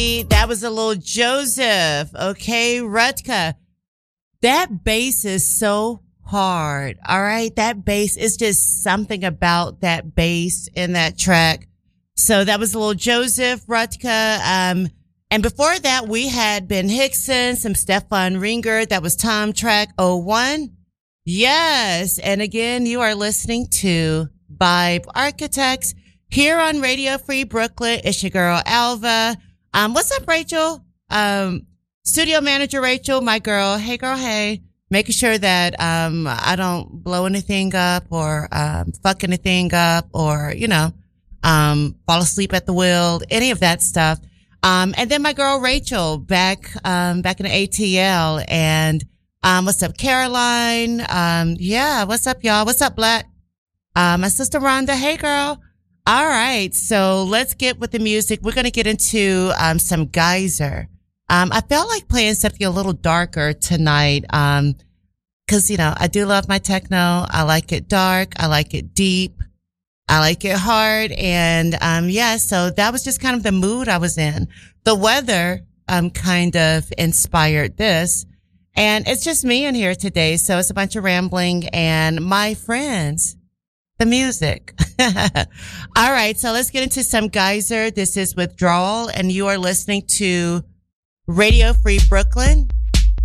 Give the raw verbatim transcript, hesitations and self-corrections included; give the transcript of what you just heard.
That was a little Joseph. Okay, Rutka. That bass is so hard. All right. That bass is just something about that bass in that track. So that was a little Joseph Rutka. Um, and before that, we had Ben Hickson, some Stefan Ringer. That was Tom Track oh one. Yes. And again, you are listening to Vibe Architects here on Radio Free Brooklyn. It's your girl, Alva. Um, what's up, Rachel? Um, studio manager Rachel, my girl. Hey, girl. Hey, making sure that, um, I don't blow anything up or, um, fuck anything up or, you know, um, fall asleep at the wheel, any of that stuff. Um, and then my girl, Rachel, back, um, back in the A T L. And, um, what's up, Caroline? Um, yeah, what's up, y'all? What's up, Black? Uh, my sister Rhonda. Hey, girl. All right. So let's get with the music. We're going to get into, um, some Geyser. Um, I felt like playing something a little darker tonight. Um, cause, you know, I do love my techno. I like it dark. I like it deep. I like it hard. And, um, yeah, so that was just kind of the mood I was in. The weather, um, kind of inspired this. And it's just me in here today. So it's a bunch of rambling and my friends. The music. All right. So let's get into some Geyser. This is Withdrawal and you are listening to Radio Free Brooklyn.